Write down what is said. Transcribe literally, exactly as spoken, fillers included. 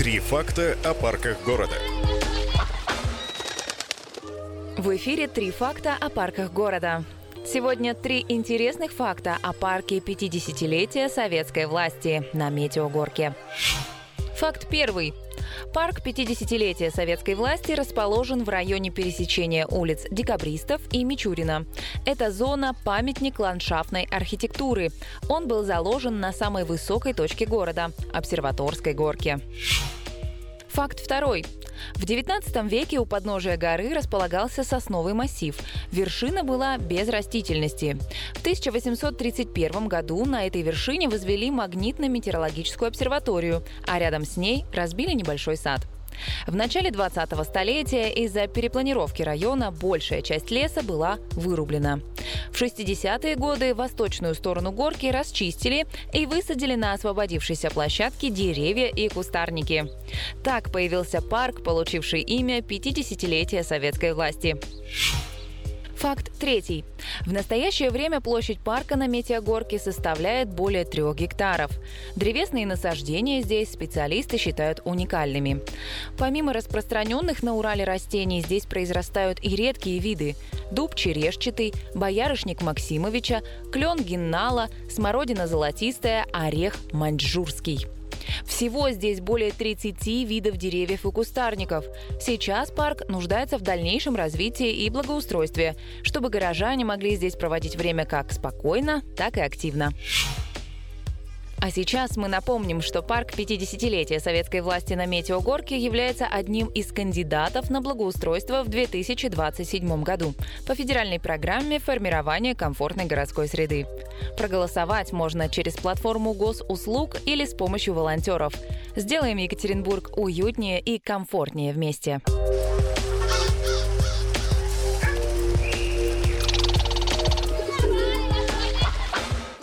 Три факта о парках города. В эфире «Три факта о парках города». Сегодня три интересных факта о парке пятидесятилетия советской власти на Метеогорке. Факт первый. Парк пятидесятилетия советской власти расположен в районе пересечения улиц Декабристов и Мичурина. Это зона – памятник ландшафтной архитектуры. Он был заложен на самой высокой точке города – Обсерваторской горке. Факт второй. В девятнадцатом веке у подножия горы располагался сосновый массив. Вершина была без растительности. В тысяча восемьсот тридцать первом году на этой вершине возвели магнитно-метеорологическую обсерваторию, а рядом с ней разбили небольшой сад. В начале двадцатого столетия из-за перепланировки района большая часть леса была вырублена. В шестидесятые годы восточную сторону горки расчистили и высадили на освободившейся площадке деревья и кустарники. Так появился парк, получивший имя пятидесятилетия советской власти. Факт третий. В настоящее время площадь парка на Метеогорке составляет более трех гектаров. Древесные насаждения здесь специалисты считают уникальными. Помимо распространенных на Урале растений, здесь произрастают и редкие виды – дуб черешчатый, боярышник Максимовича, клен геннала, смородина золотистая, орех маньчжурский. Всего здесь более тридцати видов деревьев и кустарников. Сейчас парк нуждается в дальнейшем развитии и благоустройстве, чтобы горожане могли здесь проводить время как спокойно, так и активно. А сейчас мы напомним, что парк пятидесятилетия советской власти на Метеогорке является одним из кандидатов на благоустройство в две тысячи двадцать седьмом году по федеральной программе формирования комфортной городской среды. Проголосовать можно через платформу госуслуг или с помощью волонтеров. Сделаем Екатеринбург уютнее и комфортнее вместе.